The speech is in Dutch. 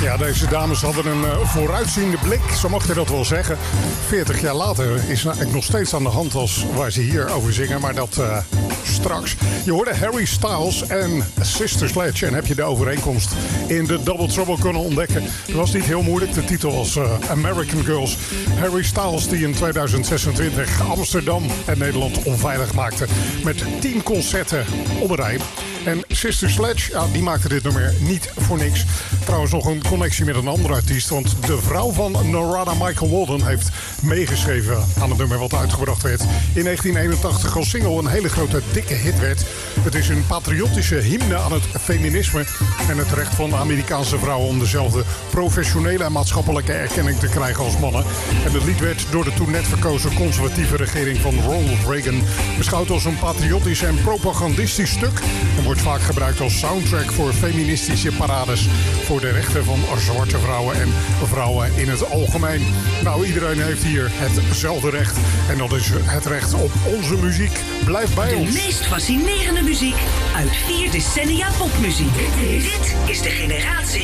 Ja, deze dames hadden een vooruitziende blik, zo mag je dat wel zeggen. 40 jaar later is eigenlijk nog steeds aan de hand als waar ze hier over zingen, maar dat straks. Je hoorde Harry Styles en Sister Sledge en heb je de overeenkomst in de Double Trouble kunnen ontdekken. Dat was niet heel moeilijk, de titel was American Girls. Harry Styles die in 2026 Amsterdam en Nederland onveilig maakte met 10 concerten op een rij. En Sister Sledge, ja, die maakte dit nummer niet voor niks. Trouwens nog een connectie met een andere artiest. Want de vrouw van Narada Michael Walden heeft meegeschreven aan het nummer wat uitgebracht werd. In 1981 als single een hele grote dikke hit werd. Het is een patriotische hymne aan het feminisme. En het recht van Amerikaanse vrouwen om dezelfde professionele en maatschappelijke erkenning te krijgen als mannen. En het lied werd door de toen net verkozen conservatieve regering van Ronald Reagan beschouwd als een patriotisch en propagandistisch stuk. En wordt vaak gebruikt als soundtrack voor feministische parades voor de rechten van zwarte vrouwen en vrouwen in het algemeen. Nou, iedereen heeft hier hetzelfde recht. En dat is het recht op onze muziek. Blijf bij ons. De meest fascinerende muziek uit 4 decennia popmuziek. Dit is de generatie